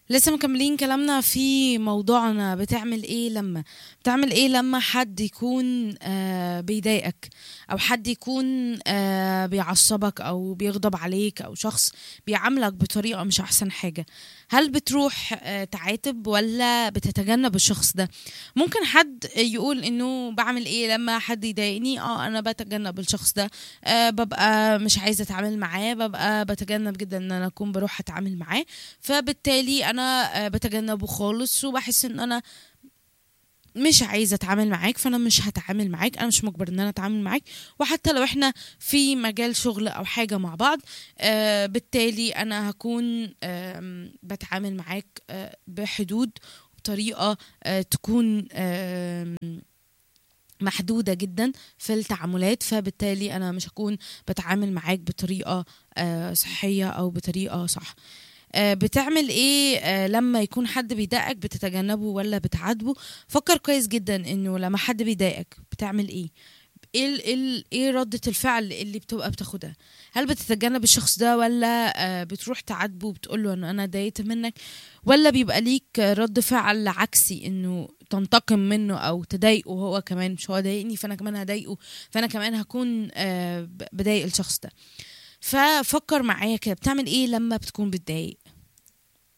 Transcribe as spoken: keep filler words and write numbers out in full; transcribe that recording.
لسه مكملين كلامنا في موضوعنا. بتعمل ايه لما بتعمل ايه لما حد يكون آه بيضايقك، او حد يكون آه بيعصبك او بيغضب عليك، او شخص بيعاملك بطريقة مش احسن حاجة؟ هل بتروح آه تعاتب ولا بتتجنب الشخص ده؟ ممكن حد يقول انه بعمل ايه لما حد يضايقني. اه انا بتجنب الشخص ده، آه ببقى مش عايزة اتعامل معاه، ببقى بتجنب جدا ان انا اكون بروح اتعامل معاه. فبالتالي انا آه، بتجنبه خالص، وبحس ان انا مش عايزه اتعامل معاك، فانا مش هتعامل معاك، انا مش مجبر ان انا اتعامل معاك. وحتى لو احنا في مجال شغل او حاجه مع بعض، آه بالتالي انا هكون آه بتعامل معاك آه بحدود، بطريقه آه تكون آه محدودة جدا في التعاملات. فبالتالي أنا مش هكون بتعامل معاك بطريقة آه، صحية أو بطريقة صح. آه، بتعمل ايه آه، لما يكون حد بيضايقك؟ بتتجنبه ولا بتعاتبه؟ فكر كويس جدا انه لما حد بيضايقك بتعمل ايه. ايه ال- ايه ال- ايه ردة الفعل اللي بتبقى بتاخدها؟ هل بتتجنب الشخص ده، ولا آه، بتروح تعاتبه وبتقول له ان انا ضايقت منك؟ ولا بيبقى ليك رد فعل عكسي، انه تنتقم منه او تضايقه هو كمان؟ مش هو ضايقني فانا كمان هضايقه، فانا كمان هكون آه، ب- بضايق الشخص ده. ففكر معايا كده، بتعمل ايه لما بتكون بتضايق؟